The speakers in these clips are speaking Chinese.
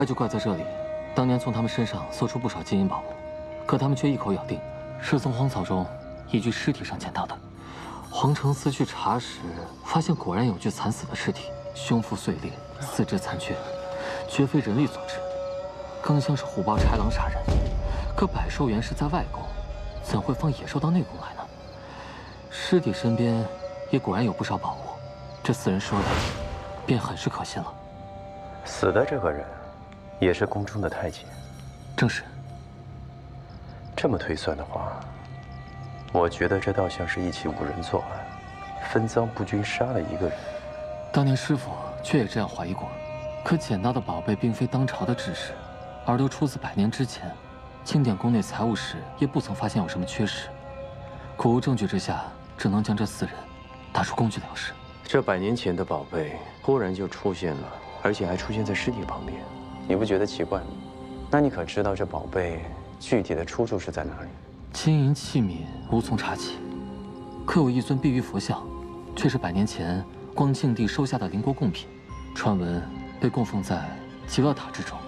怪就怪在这里，当年从他们身上搜出不少金银宝物，可他们却一口咬定是从荒草中一具尸体上捡到的。黄承思去查时，发现果然有具惨死的尸体，胸腹碎裂，四肢残缺，绝非人力所致，更像是虎豹豺狼杀人。可百兽园是在外宫，怎会放野兽到内宫来呢？尸体身边也果然有不少宝物，这四人说的便很是可信了。 死的这个人，也是宫中的太监。 正是。 这么推算的话，我觉得这倒像是一起五人作案，分赃不均杀了一个人。 当年师傅却也这样怀疑过，可捡到的宝贝并非当朝的制式，而都出自100年之前。清点宫内财物时，也不曾发现有什么缺失。苦无证据之下，只能将这4人打出工具了事。 这100年前的宝贝忽然就出现了，而且还出现在尸体旁边，你不觉得奇怪吗？那你可知道这宝贝具体的出处是在哪里？ 金银器皿无从查起，可有一尊碧玉佛像，却是100年前光庆帝收下的邻国贡品，传闻被供奉在极乐塔之中。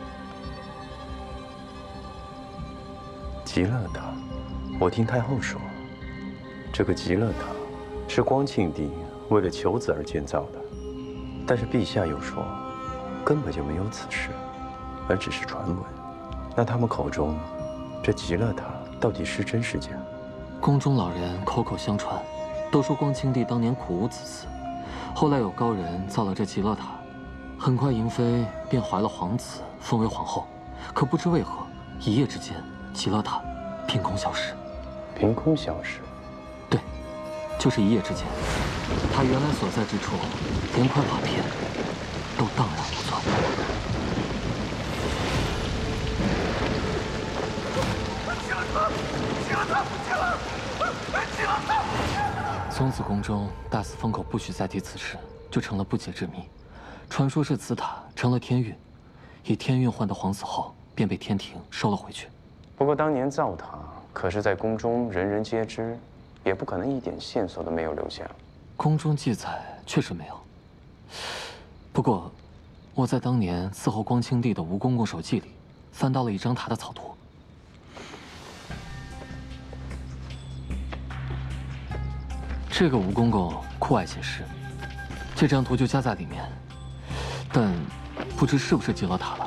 极乐塔，我听太后说，这个极乐塔是光庆帝为了求子而建造的，但是陛下又说，根本就没有此事，而只是传闻。那他们口中，这极乐塔到底是真是假？ 宫中老人口口相传，都说光庆帝当年苦无子嗣，后来有高人造了这极乐塔，很快嬴妃便怀了皇子，封为皇后。可不知为何，一夜之间，极乐塔凭空消失。 凭空消失？ 对，就是一夜之间，他原来所在之处，连块瓦片都荡然无存。从此宫中大肆封口，不许再提此事，就成了不解之谜。传说是此塔成了天运，以天运换得皇子后，便被天庭收了回去。 不过当年造塔可是在宫中人人皆知，也不可能一点线索都没有留下。 宫中记载确实没有。不过，我在当年伺候光庆帝的吴公公手记里，翻到了一张塔的草图。这个吴公公酷爱写诗，这张图就夹在里面，但不知是不是极乐塔了。